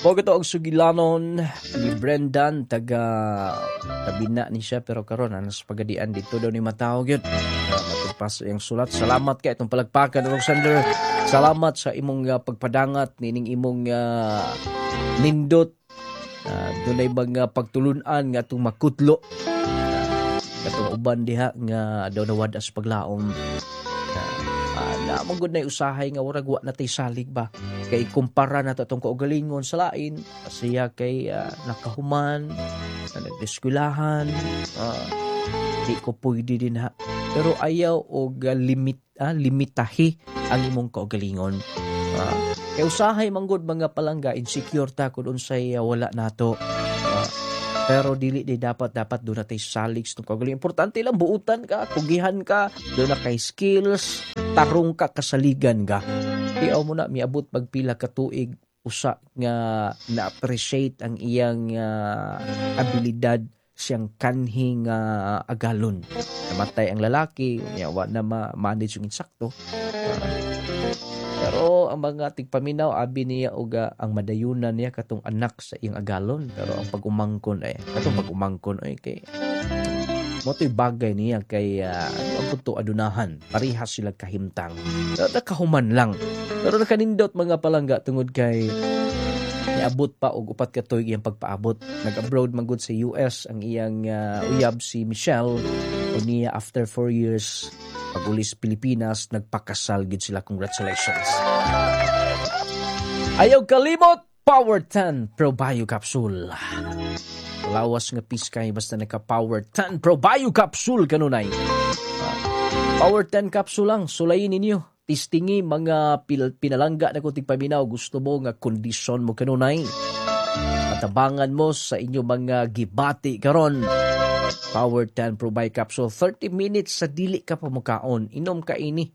Ito ang sugilanon ni Brendan, tabina ni siya, pero karon sa pagadian dito daw ni matawag yun. Matugpas yung sulat. Salamat kay itong palagpakan, Rosander. Salamat sa imong pagpadangat, nining imong nindot. Doon ay mga pagtulunan nga itong makutlo. Katong uban diha nga daw nawad as paglaom. Na manggod na usahay nga warag wa natay salig ba kay kumpara na itong kaugalingon sa lain siya kay nakahuman nagdeskulahan di ko pwede din ha pero ayaw og limitahi ang imong kaugalingon kay usahay manggod mga palangga insecure ta kun unsay wala nato pero dili di dapat doon na tayo salig sa kaugalingon. Importante lang buutan ka, kugihan ka, doon na kay skills, tarong ka, kasaligan ka. Iyaw mo na, miabot pagpila ka tuig, usa nga na-appreciate ang iyang abilidad siyang kanhing agalon. Namatay ang lalaki, yawa na ma-manage yung insakto. Pero ang mga tigpaminaw, abi niya uga ang madayunan niya katong anak sa iyang agalon. Pero ang pag-umangkon kay moto'y bagay niya kay ang puto adunahan. Parihas sila kahimtang. Nakahuman lang. Pero nakanindot mga palangga tungod kay niabot pa og upat ka tuig iyang pagpaabot. Nag-abroad manggod sa US ang iyang uyab si Michelle. O niya after 4 years pagulis Pilipinas, nagpakasal gid sila. Congratulations. Ayaw kalimot, Power 10 Pro Bio Capsule. Lawas nga piskay basta naka Power 10 Pro Bio Capsule kanunay. Power 10 capsule lang, sulayin ninyo. Tistingi mga pinalangga na kuting paminaw, gusto mo nga kondisyon mo kanunay. Matabangan mo sa inyo mga gibati karon. Power 10 Pro Bio Capsule, 30 minutes sa dili ka pa mukaon. Inom ka ini.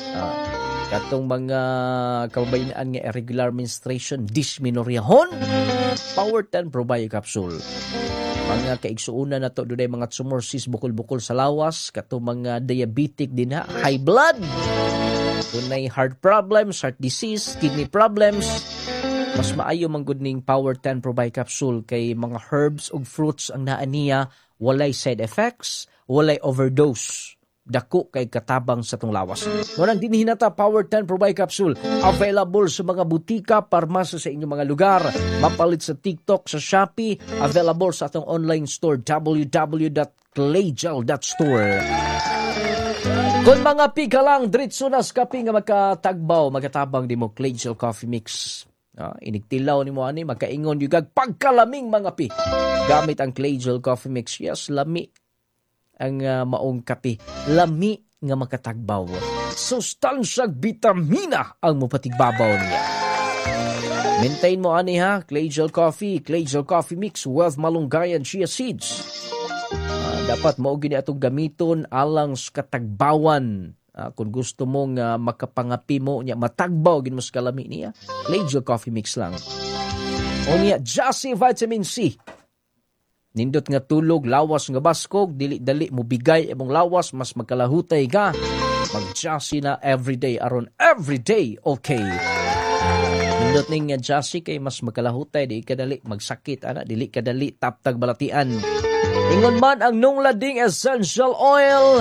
Katong mga kababayan nga irregular menstruation, dysmenorrhea-hon, Power 10 Pro Bio Capsule. Mga kaigsuunan na to, doon mga tumorsis, bukol-bukol sa lawas, katong mga diabetic din ha, high blood, doon ay heart problems, heart disease, kidney problems. Mas maayo manggod ning Power 10 Pro Bio Capsule kay mga herbs ug fruits ang naa niya, walay side effects, walay overdose. Dako kay katabang sa tong lawas. Ngunang dinhinata Power 10 Pro Bio Capsule available sa mga butika, parmasa sa inyong mga lugar. Mapalit sa TikTok, sa Shopee, available sa atong online store www.claygel.store. Kung mga pika lang diretso na sa kape nga magatabang di mo Claygel Coffee Mix. Inigtilaw ni mo ani makaingon yugag pagkalaming mga pi. Gamit ang Claygel Coffee Mix. Yes, lami ang maong kape. Lami nga makatagbaw. Sustansyag vitamina ang mupatigbabaw niya. Maintain mo ani ha, Claygel Coffee Mix with malunggayan chia seeds. Dapat mao gini atong gamiton alang sa katagbawan. Kung gusto mong makapangapi mo niya, matagbaw gin mo sa kalami niya, Claygel Coffee Mix lang. O niya, Jassy Vitamin C. Nindot nga tulog, lawas nga baskog, dili-dali mo bigay imong lawas, mas magkalahutay ka. Mag-Jassy na everyday, aron everyday, okay. Nindot ning nga Jassy kay mas magkalahutay, di kadali magsakit, dili kadali taptag balatian. Ingon man ang Nunglading Essential Oil.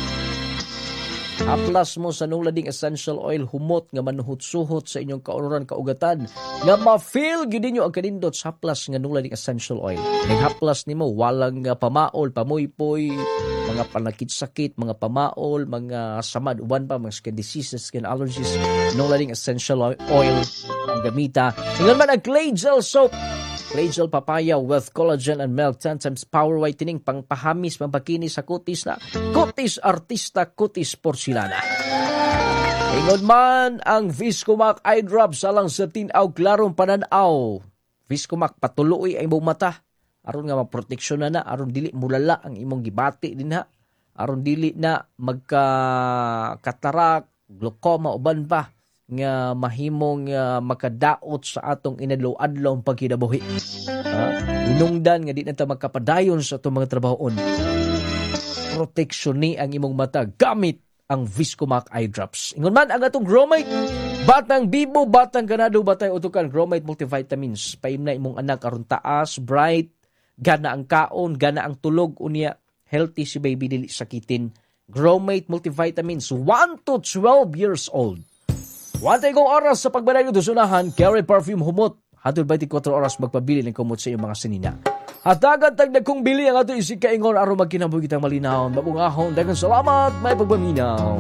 Aplas mo sa Nunglading Essential Oil, humot nga manuhot-suhot sa inyong kaururan kaugatan nga ma-feel gid ninyo ang kanindot sa haplas nga Nunglading Essential Oil. Ning haplas nimo walang pamaol, pamuypoy, mga panakit-sakit, mga pamaol, mga samad uban pa, mga skin diseases, skin allergies. Nunglading Essential Oil ang gamita. Ingon man ang Claygel Soap. Claygel Papaya with collagen and milk, 10 times power whitening, pangpahamis, pampakinis sa kutis na kutis artista, kutis porcelana. Ingon man ang Viscomac Eye Drops alang sa tinaw klarong pananaw. Viscomac patuloy ay imong mata aron nga maproteksyon na aron dili mulala ang imong gibati din ha. Aron dili na magka katarak, glaucoma uban pa nga mahimong makadaot sa atong inadlaw-adlaw pagkinabuhi. Inungdan nga di na ta magkapadayon sa atong mga trabahoon. Proteksyon ni ang imong mata gamit ang Viscomac Eye Drops. Ingon man ang atong Gromite Batang bibo, batang ganado, batang utukan, Gromite multivitamins. Paimna imong anak aron taas, bright, gana ang kaon, gana ang tulog, unya healthy si baby dili sakitin. Gromite multivitamins 1 to 12 years old. Wantay kong oras sa pagbanayo dusunahan, carry perfume humot. Hatod 24 oras magpabili ng kumot sa iyong mga sinina. Hatagan tagdag kong bili ang ato isig kaingon aron magkinabuhi kitang malinaw. Mabungahon, dagang salamat, may pagpaminaw.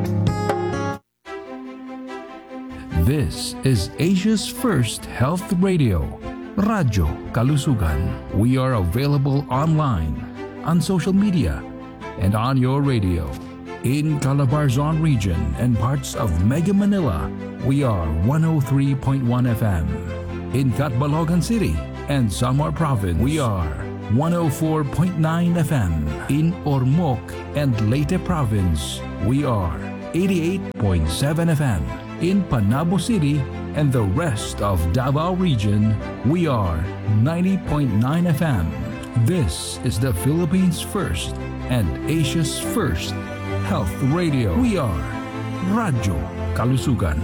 This is Asia's first health radio, Radyo Kalusugan. We are available online, on social media, and on your radio. In Calabarzon region and parts of Mega Manila, we are 103.1 FM. In Catbalogan City and Samar Province, we are 104.9 FM. In Ormoc and Leyte Province, we are 88.7 FM. In Panabo City and the rest of Davao region, we are 90.9 FM. This is the Philippines' first and Asia's first health radio. We are Radyo Kalusugan.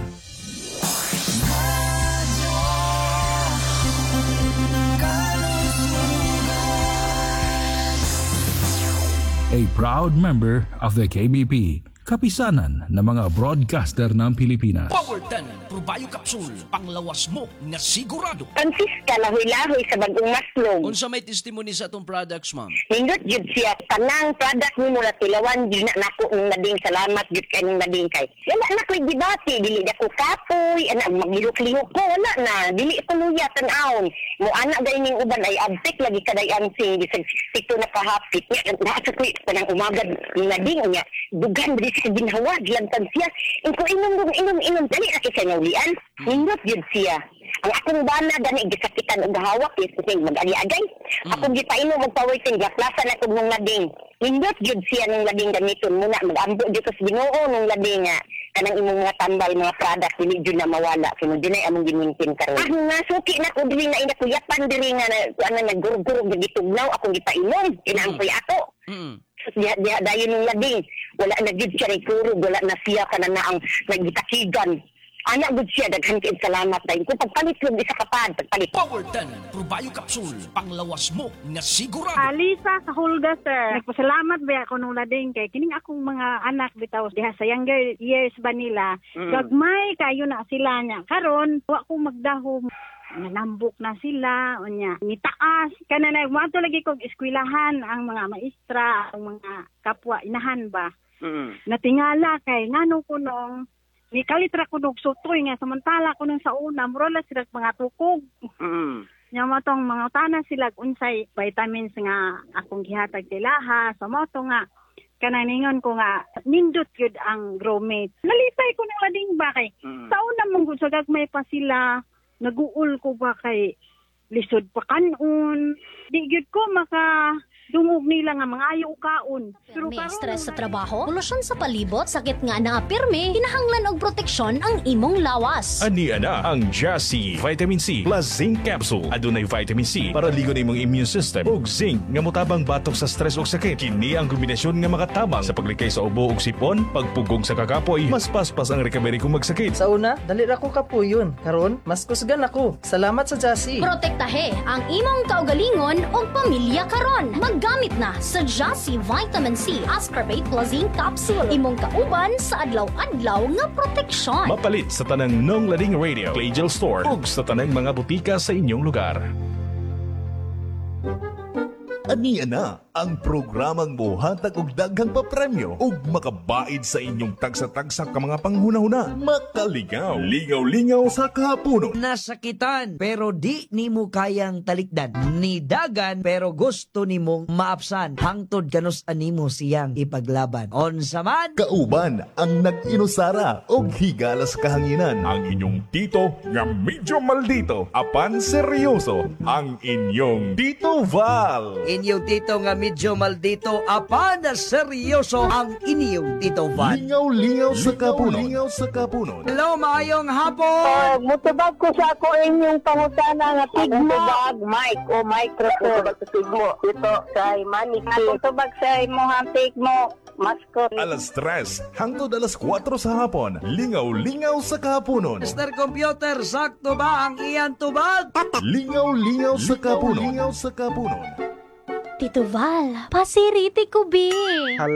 A proud member of the KBP, kapisanan ng mga broadcaster ng Pilipinas. Power 10 Probayo Capsule, panglawas mo na sigurado. Francisca lahoy-lahoy sa bagong maslog. Unsa may testimony sa atong products, ma'am? Nindot jud siya tanang product ni mula tilawan jud na nako ng nading salamat jud kay ning nading kay. Wala na ko'y debate dili ako kapoy ana maglihok-lihok ko wala na dili ko luya tan-aon. Mo ana gay ning uban ay abtik lagi kaday ansing bisag 62 na kahapit nya nasa ko'y tanang umagad ning nading nya dugan dili sa ginhawa gilantan siya. Iko inom dali na kay sa ulian. Nindot jud siya. Ang akong bana gani gisakitan og hawak is mag-ali-agay. Ako gipainom og powertin gaplasan ako nung lading. Nindot jud siya nung lading gamiton muna mag-ambo dito sa Ginoo nung lading nga kanang imong mga tambal mga product dili jud na mawala kuno dinay among gimintin karon. Ah nga suki na ko diri na ina kuyapan diri nga ano naggurugurog gitugnaw akong gipainom kinangkoy ako. Diha dayon nung lading wala na gid siya kurog wala na siya kanang ang nagitakigan. Ana gud siya daghan kay salamat dahil kung pagpalit ko isa kapad pagpalit. Power 10 Probayo Capsule, panglawas mo na sigurado. Alisa sa Hulga, sir. Nagpasalamat ba ako nung lading kay kining akong mga anak bitaw diha sa younger years ba nila. Gagmay kayo na sila nya. Karon wa ko magdahom nalambok na sila unya nitaas kana na moadto lagi kog eskwelahan ang mga maestra ang mga kapwa inahan ba. Natingala kay ngano ko nung ni kalitra ko og sutoy nga samantala ko nung sa una mura sila mga tukog. Nya mo tong mga utana sila unsay vitamins nga akong gihatag tilaha sa mo to nga kananingon ko nga nindot yun ang Gromate. Nalisay ko ng lading ba kay sa una mong gud sa gagmay pa sila naguul ko ba kay lisod pa kanon di gyud ko maka dungog nila nga mga ayaw kaon. Pero may stress sa trabaho, polusyon sa palibot, sakit nga na pirmi, kinahanglan og proteksyon ang imong lawas. Ania na ang Jassy Vitamin C plus Zinc Capsule. Adunay vitamin C para ligon imong immune system ug zinc nga motabang batok sa stress ug sakit. Kini ang kombinasyon nga makatabang sa paglikay sa ubo ug sipon, pagpugong sa kakapoy, mas paspas ang recovery kung magsakit. Sa una, dali ra ko kapuyon. Karon, mas kusgan ako. Salamat sa Jassy. Protektahe ang imong kaugalingon ug pamilya karon. Gamit na sa Jassy Vitamin C Ascorbate plus Zinc Capsule. Imong kauban sa adlaw-adlaw nga proteksyon. Mapalit sa tanang Nong Lading Radio, Playgel Store ug sa tanang mga butika sa inyong lugar. Ania na ang programang mohatag og daghang papremyo ug makabaid sa inyong tagsa-tagsa ka mga panghunahuna. Makaligaw, lingaw-lingaw sa kahaponon. Nasakitan pero di nimo kayang talikdan. Nidagan pero gusto nimong maapsan. Hangtod kanus animo siyang ipaglaban. Onsa man Kauban ang nag-inusara og higala sa kahanginan. Ang inyong tito nga medyo maldito, apan seryoso. Ang inyong Tito Val. inyong tito nga medyo maldito apan na seryoso ang inyong Tito Val. Lingaw-lingaw sa kapunon. Lingaw sa kapunon. Hello, maayong hapon. Mutubag ko sa ako inyong pangutana nga tigmo. Mutubag mic o microphone. Mutubag sa tigmo. Ito sa maniki. Mutubag sa imong tigmo. Maskot. Alas 3 hangtod alas 4 sa hapon. Lingaw-lingaw sa kahaponon. Mr. Computer, sakto ba ang iyan tubag? Lingaw-lingaw sa kahaponon. Lingaw sa kahaponon. Tito Val, pasiriti ko, be.